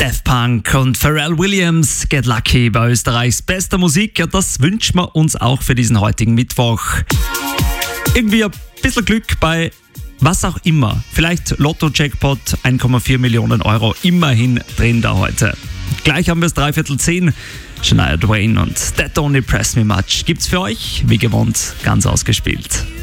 Daft Punk und Pharrell Williams, Get Lucky bei Österreichs bester Musik. Ja, das wünschen wir uns auch für diesen heutigen Mittwoch. Irgendwie ein bisschen Glück bei was auch immer. Vielleicht Lotto-Jackpot, 1,4 Millionen Euro, immerhin drin da heute. Gleich haben wir es 9:15. Shania Twain und That Don't Impress Me Much gibt's für euch, wie gewohnt, ganz ausgespielt.